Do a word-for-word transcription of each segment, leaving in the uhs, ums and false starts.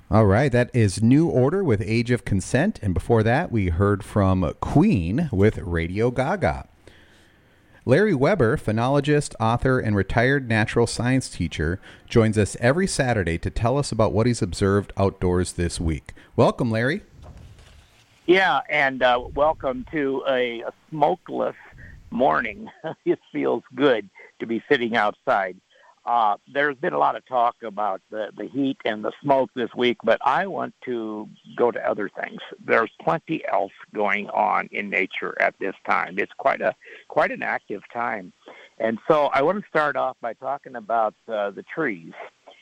All right, that is New Order with Age of Consent, and before that we heard from Queen with Radio Gaga. Larry Weber, phenologist, author, and retired natural science teacher, joins us every Saturday to tell us about what he's observed outdoors this week. Welcome, Larry. Yeah, and uh, welcome to a, a smokeless morning. It feels good to be sitting outside. Uh, there's been a lot of talk about the, the heat and the smoke this week, but I want to go to other things. There's plenty else going on in nature at this time. It's quite a quite an active time. And so I want to start off by talking about uh, the trees.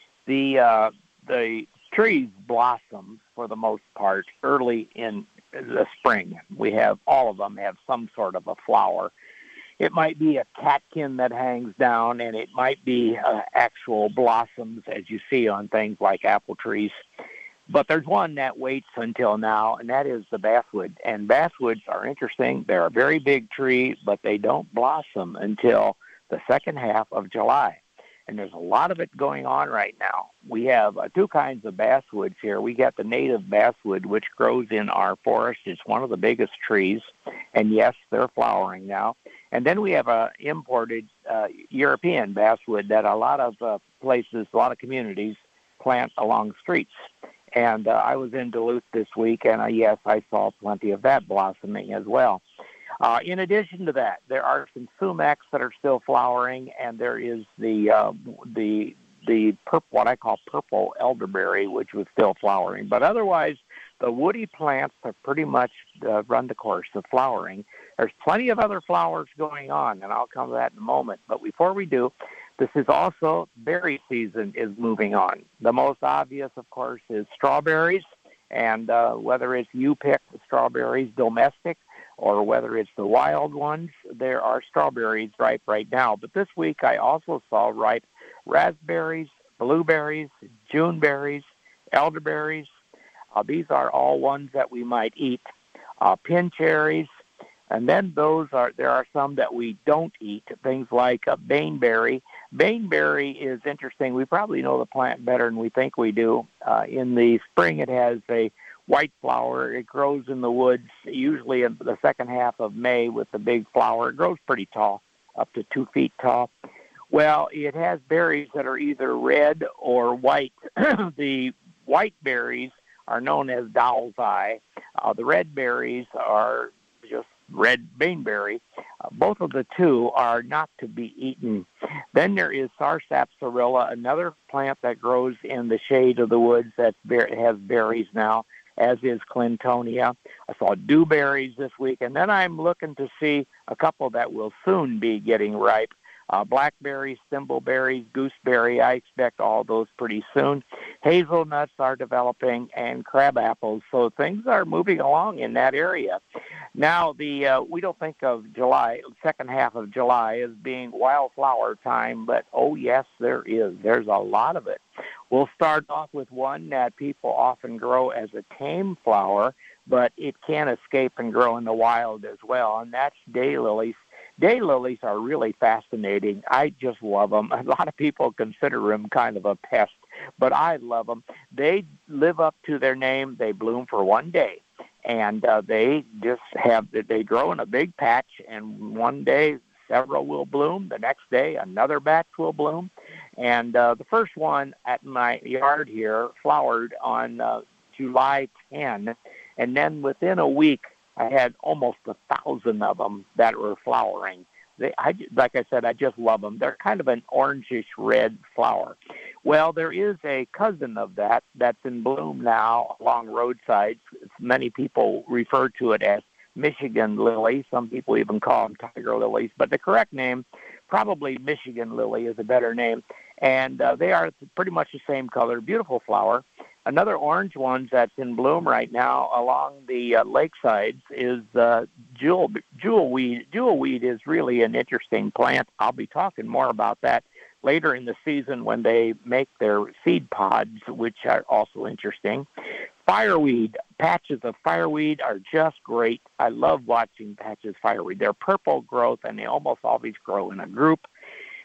The uh, the trees blossom, for the most part, early in the spring. We have, all of them have some sort of a flower. It might be a catkin that hangs down, and it might be uh, actual blossoms, as you see on things like apple trees. But there's one that waits until now, and that is the basswood. And basswoods are interesting. They're a very big tree, but they don't blossom until the second half of July. And there's a lot of it going on right now. We have uh, two kinds of basswoods here. We got the native basswood, which grows in our forest. It's one of the biggest trees. And yes, they're flowering now. And then we have a imported uh, European basswood that a lot of uh, places, a lot of communities plant along streets. And uh, I was in Duluth this week, and uh, yes, I saw plenty of that blossoming as well. Uh, in addition to that, there are some sumacs that are still flowering, and there is the uh, the the purple, what I call purple elderberry, which was still flowering. But otherwise, the woody plants have pretty much uh, run the course of flowering. There's plenty of other flowers going on, and I'll come to that in a moment. But before we do, this is also berry season is moving on. The most obvious, of course, is strawberries, and uh, whether it's you pick strawberries domestic or whether it's the wild ones, there are strawberries ripe right now. But this week I also saw ripe raspberries, blueberries, Juneberries, elderberries. Uh, these are all ones that we might eat. Uh, pin cherries, and then those are there are some that we don't eat, things like uh, baneberry. Baneberry is interesting. We probably know the plant better than we think we do. Uh, in the spring, it has a white flower. It grows in the woods, usually in the second half of May with the big flower. It grows pretty tall, up to two feet tall. Well, it has berries that are either red or white. The white berries are known as Dow's Eye. Uh, the red berries are just red baneberry. Uh, both of the two are not to be eaten. Then there is Sarsaparilla, another plant that grows in the shade of the woods that ber- has berries now, as is Clintonia. I saw dewberries this week, and then I'm looking to see a couple that will soon be getting ripe. Uh, blackberries, thimbleberries, gooseberry, I expect all those pretty soon. Hazelnuts are developing, and crab apples, so things are moving along in that area. Now, the uh, we don't think of July, second half of July, as being wildflower time, but oh yes, there is. There's a lot of it. We'll start off with one that people often grow as a tame flower, but it can escape and grow in the wild as well, and that's daylilies. Daylilies are really fascinating. I just love them. A lot of people consider them kind of a pest, but I love them. They live up to their name. They bloom for one day, and uh, they just have, they grow in a big patch, and one day several will bloom. The next day another batch will bloom. And uh, the first one at my yard here flowered on uh, July tenth, and then within a week, I had almost a thousand of them that were flowering. They, I, like I said, I just love them. They're kind of an orangish red flower. Well, there is a cousin of that that's in bloom now along roadsides. Many people refer to it as Michigan lily. Some people even call them tiger lilies. But the correct name, probably Michigan lily, is a better name. And uh, they are pretty much the same color, beautiful flower. Another orange one that's in bloom right now along the uh, lakesides is uh, jewel jewelweed. Jewelweed is really an interesting plant. I'll be talking more about that later in the season when they make their seed pods, which are also interesting. Fireweed, patches of fireweed are just great. I love watching patches of fireweed. They're purple growth, and they almost always grow in a group.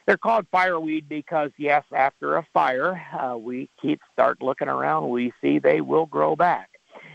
They're called fireweed because, yes, after a fire, uh, we keep start looking around. We see they will grow back.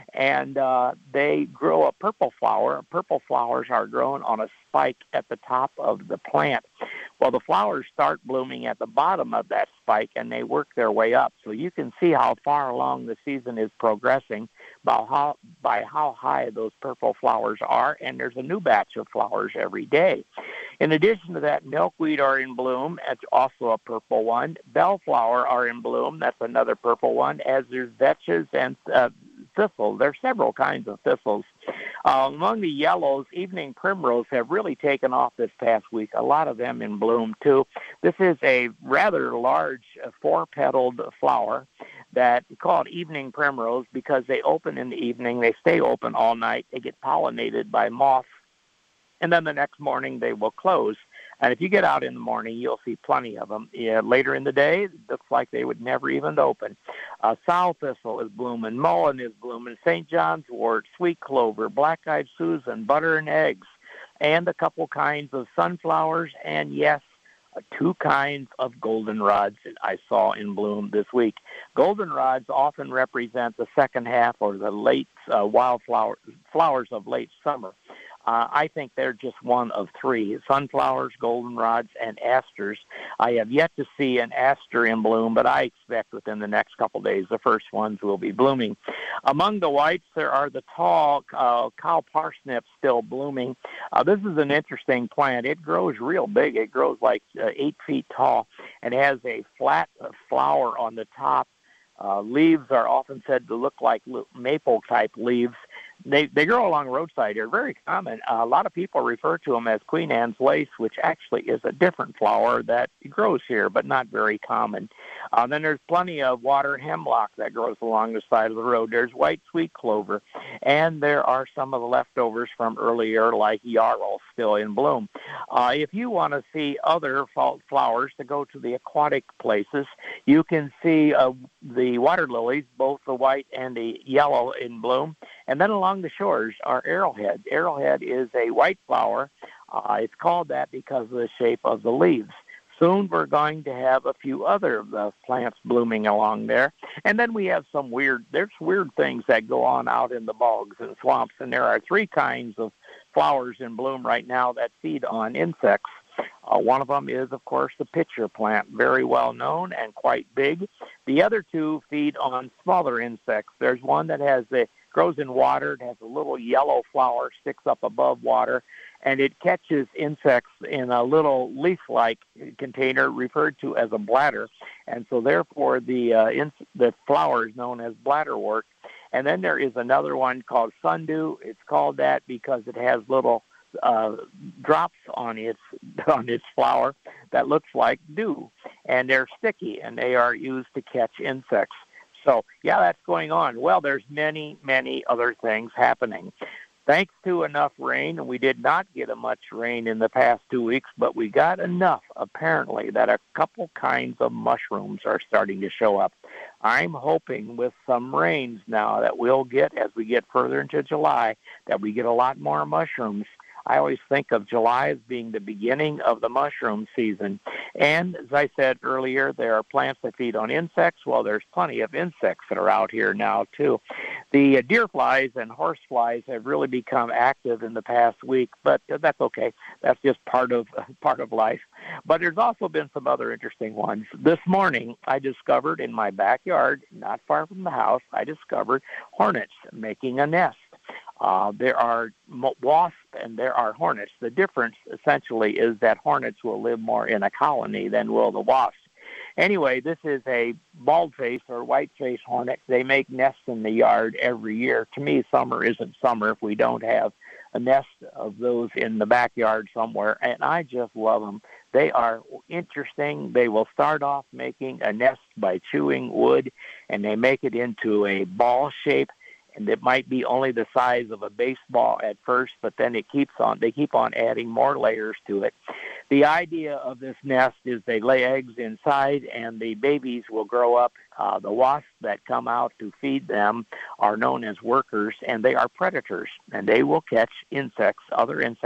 And uh, they grow a purple flower. Purple flowers are grown on a spike at the top of the plant. Well, the flowers start blooming at the bottom of that spike, and they work their way up. So you can see how far along the season is progressing by how, by how high those purple flowers are, and there's a new batch of flowers every day. In addition to that, milkweed are in bloom. It's also a purple one. Bellflower are in bloom. That's another purple one, as there's vetches and uh, thistle. There are several kinds of thistles. Uh, among the yellows, evening primrose have really taken off this past week, a lot of them in bloom too. This is a rather large uh, four-petaled flower that we call it evening primrose because they open in the evening. They stay open all night. They get pollinated by moths, and then the next morning they will close. And if you get out in the morning, you'll see plenty of them. Yeah, later in the day, it looks like they would never even open. Uh, sow thistle is blooming. Mullein is blooming. Saint John's wort, sweet clover, black-eyed Susan, butter and eggs, and a couple kinds of sunflowers, and, yes, uh, two kinds of goldenrods that I saw in bloom this week. Goldenrods often represent the second half or the late uh, wildflower flowers of late summer. Uh, I think they're just one of three, sunflowers, goldenrods, and asters. I have yet to see an aster in bloom, but I expect within the next couple days the first ones will be blooming. Among the whites, there are the tall uh, cow parsnips still blooming. Uh, this is an interesting plant. It grows real big. It grows like uh, eight feet tall and has a flat uh, flower on the top. Uh, leaves are often said to look like maple-type leaves. They they grow along roadside. They're very common. Uh, a lot of people refer to them as Queen Anne's lace, which actually is a different flower that grows here, but not very common. Uh, then there's plenty of water hemlock that grows along the side of the road. There's white sweet clover, and there are some of the leftovers from earlier, like yarrow, still in bloom. Uh, if you want to see other flowers to go to the aquatic places, you can see uh, the water lilies, both the white and the yellow in bloom. And then along the shores are arrowhead. Arrowhead is a white flower. Uh, it's called that because of the shape of the leaves. Soon we're going to have a few other of the plants blooming along there. And then we have some weird, there's weird things that go on out in the bogs and swamps. And there are three kinds of flowers in bloom right now that feed on insects. Uh, one of them is, of course, the pitcher plant, very well known and quite big. The other two feed on smaller insects. There's one that has a grows in water. It has a little yellow flower, sticks up above water, and it catches insects in a little leaf-like container referred to as a bladder. And so, therefore, the uh, in, the flower is known as bladderwort. And then there is another one called sundew. It's called that because it has little uh, drops on its on its flower that looks like dew, and they're sticky, and they are used to catch insects. So, yeah, that's going on. Well, there's many, many other things happening. Thanks to enough rain, and we did not get a much rain in the past two weeks, but we got enough, apparently, that a couple kinds of mushrooms are starting to show up. I'm hoping with some rains now that we'll get, as we get further into July, that we get a lot more mushrooms. I always think of July as being the beginning of the mushroom season. And as I said earlier, there are plants that feed on insects. Well, there's plenty of insects that are out here now, too. The uh, deer flies and horse flies have really become active in the past week, but uh, that's okay. That's just part of uh, part of life. But there's also been some other interesting ones. This morning, I discovered in my backyard, not far from the house, I discovered hornets making a nest. Uh, there are wasps and there are hornets. The difference, essentially, is that hornets will live more in a colony than will the wasps. Anyway, this is a bald-faced or white-faced hornet. They make nests in the yard every year. To me, summer isn't summer if we don't have a nest of those in the backyard somewhere, and I just love them. They are interesting. They will start off making a nest by chewing wood, and they make it into a ball shape. And it might be only the size of a baseball at first, but then it keeps on. They keep on adding more layers to it. The idea of this nest is they lay eggs inside, and the babies will grow up. Uh, the wasps that come out to feed them are known as workers, and they are predators, and they will catch insects, other insects,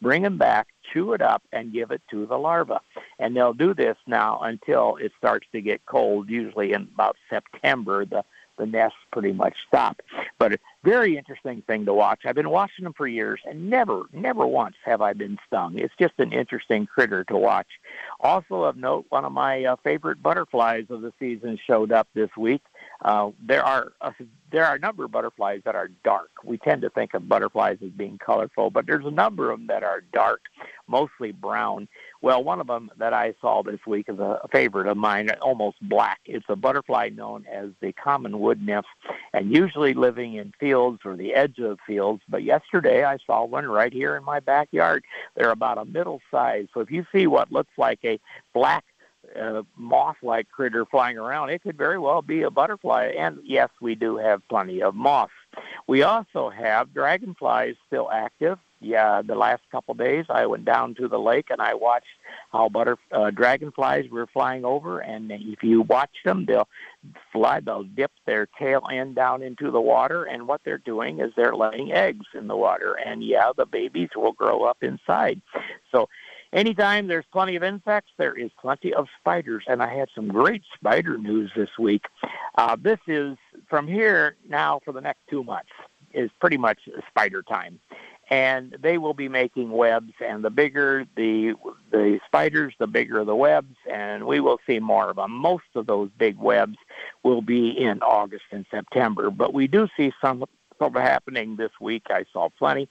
bring them back, chew it up, and give it to the larva. And they'll do this now until it starts to get cold, usually in about September. The the nests pretty much stop. But a very interesting thing to watch. I've been watching them for years, and never, never once have I been stung. It's just an interesting critter to watch. Also of note, one of my uh, favorite butterflies of the season showed up this week. Uh, there are uh, there are a number of butterflies that are dark. We tend to think of butterflies as being colorful, but there's a number of them that are dark, mostly brown. Well, one of them that I saw this week is a favorite of mine, almost black. It's a butterfly known as the common wood nymph, and usually living in fields or the edge of fields. But yesterday I saw one right here in my backyard. They're about a middle size. So if you see what looks like a black Uh, moth-like critter flying around, it could very well be a butterfly. And yes, we do have plenty of moths. We also have dragonflies still active. Yeah, the last couple days I went down to the lake and I watched how butter uh, dragonflies were flying over. And if you watch them, they'll fly, they'll dip their tail end down into the water. And what they're doing is they're laying eggs in the water. And yeah, the babies will grow up inside. So anytime there's plenty of insects, there is plenty of spiders, and I had some great spider news this week. Uh, this is, from here now for the next two months, is pretty much spider time. And they will be making webs, and the bigger the the spiders, the bigger the webs, and we will see more of them. Most of those big webs will be in August and September, but we do see some, some happening this week. I saw plenty.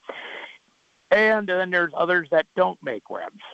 And then there's others that don't make webs.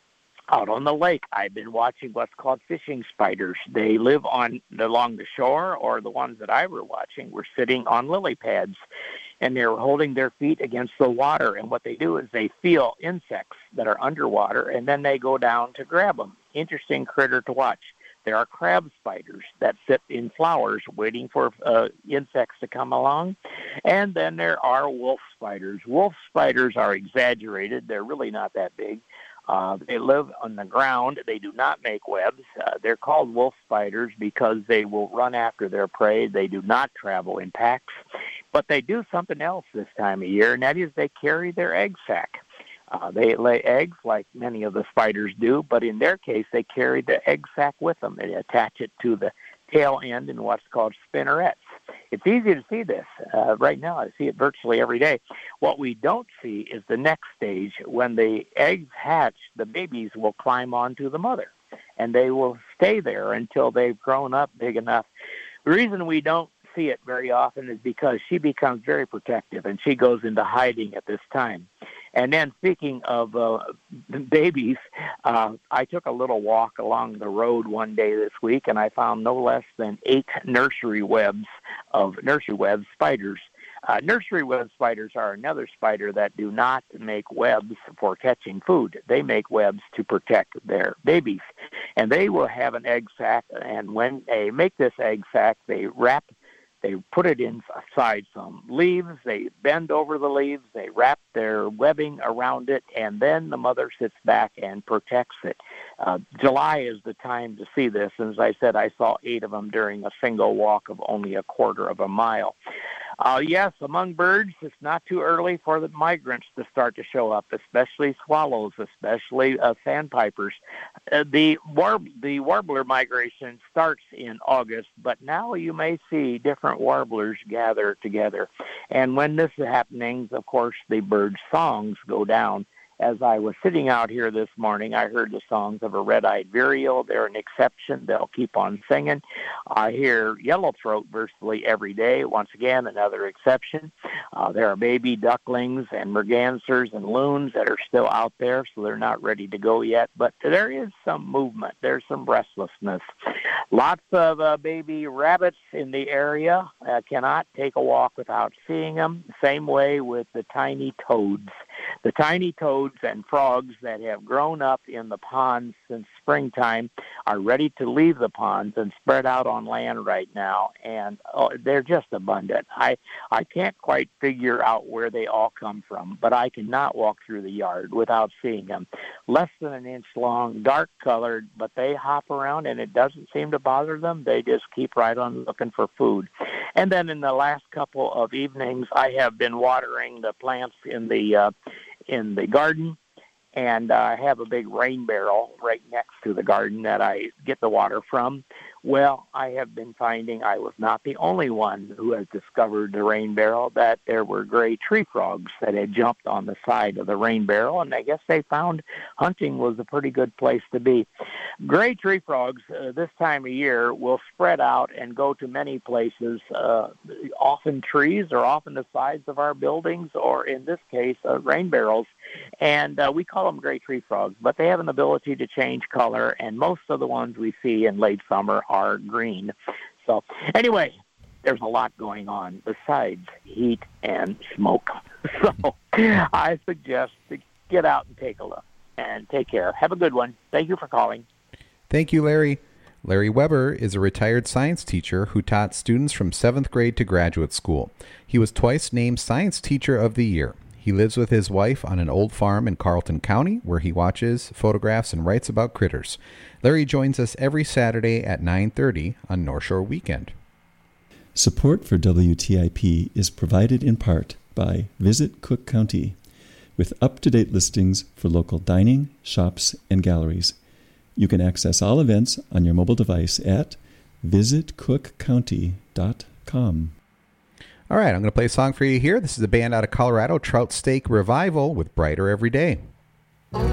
Out on the lake, I've been watching what's called fishing spiders. They live on along the shore, or the ones that I were watching were sitting on lily pads, and they're holding their feet against the water. And what they do is they feel insects that are underwater, and then they go down to grab them. Interesting critter to watch. There are crab spiders that sit in flowers waiting for uh, insects to come along. And then there are wolf spiders. Wolf spiders are exaggerated. They're really not that big. Uh, they live on the ground. They do not make webs. Uh, they're called wolf spiders because they will run after their prey. They do not travel in packs. But they do something else this time of year, and that is they carry their egg sac. Uh, they lay eggs like many of the spiders do, but in their case, they carry the egg sac with them. They attach it to the tail end in what's called spinnerets. It's easy to see this. Uh, right now, I see it virtually every day. What we don't see is the next stage. When the eggs hatch, the babies will climb onto the mother, and they will stay there until they've grown up big enough. The reason we don't see it very often is because she becomes very protective, and she goes into hiding at this time. And then speaking of uh, babies, uh, I took a little walk along the road one day this week, and I found no less than eight nursery webs of nursery web spiders. Uh, nursery web spiders are another spider that do not make webs for catching food. They make webs to protect their babies. And they will have an egg sac, and when they make this egg sac, they wrap They put it inside some leaves, they bend over the leaves, they wrap their webbing around it, and then the mother sits back and protects it. Uh, July is the time to see this, and as I said, I saw eight of them during a single walk of only a quarter of a mile. Uh, yes, among birds, it's not too early for the migrants to start to show up, especially swallows, especially uh, sandpipers. Uh, the, warb- the warbler migration starts in August, but now you may see different warblers gather together. And when this is happening, of course, the bird songs go down. As I was sitting out here this morning, I heard the songs of a red-eyed vireo. They're an exception. They'll keep on singing. I hear yellowthroat virtually every day. Once again, another exception. Uh, there are baby ducklings and mergansers and loons that are still out there, so they're not ready to go yet. But there is some movement. There's some restlessness. Lots of uh, baby rabbits in the area. Uh, cannot take a walk without seeing them. Same way with the tiny toads. The tiny toads and frogs that have grown up in the ponds since springtime are ready to leave the ponds and spread out on land right now, and oh, they're just abundant. I, I can't quite figure out where they all come from, but I cannot walk through the yard without seeing them. Less than an inch long, dark-colored, but they hop around, and it doesn't seem to bother them. They just keep right on looking for food. And then in the last couple of evenings, I have been watering the plants in the uh, in the garden, and uh, I have a big rain barrel right next to the garden that I get the water from. Well, I have been finding I was not the only one who has discovered the rain barrel, that there were gray tree frogs that had jumped on the side of the rain barrel, and I guess they found hunting was a pretty good place to be. Gray tree frogs uh, this time of year will spread out and go to many places, uh, often trees or often the sides of our buildings, or in this case, uh, rain barrels. And uh, we call them gray tree frogs, but they have an ability to change color, and most of the ones we see in late summer are green. So anyway, there's a lot going on besides heat and smoke. So I suggest to get out and take a look, and take care. Have a good one. Thank you for calling. Thank you, Larry. Larry Weber is a retired science teacher who taught students from seventh grade to graduate school. He was twice named Science Teacher of the Year. He lives with his wife on an old farm in Carlton County, where he watches, photographs, and writes about critters. Larry joins us every Saturday at nine thirty on North Shore Weekend. Support for W T I P is provided in part by Visit Cook County, with up-to-date listings for local dining, shops, and galleries. You can access all events on your mobile device at visit cook county dot com. All right, I'm going to play a song for you here. This is a band out of Colorado, Trout Steak Revival, with Brighter Every Day.